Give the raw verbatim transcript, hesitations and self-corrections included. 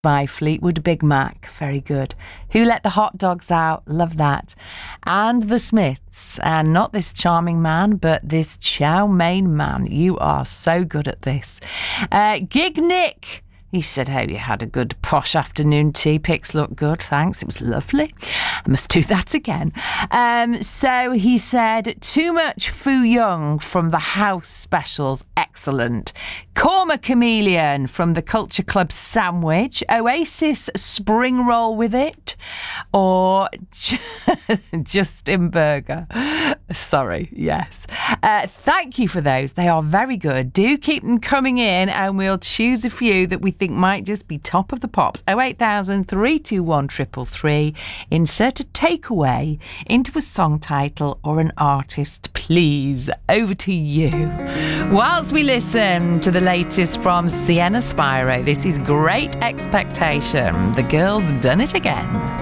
by Fleetwood Big Mac. Very good. Who Let the Hot Dogs Out? Love that. And The Smiths. And not this charming man, but this chow mein man. You are so good at this. Uh, Gig Nick. He said, oh, you had a good posh afternoon tea. Pics look good, thanks. It was lovely. I must do that again. Um, so he said, too much Fu Young from the House Specials. Excellent. Korma Chameleon from the Culture Club Sandwich. Oasis Spring Roll with it. Or Justin Burger. Sorry, yes. Uh, thank you for those. They are very good. Do keep them coming in and we'll choose a few that we think might just be top of the pops. oh eight thousand, three two one, three three three. Insert a takeaway into a song title or an artist, please. Over to you. Whilst we listen to the latest from Sienna Spiro, this is Great Expectation. The girl's done it again.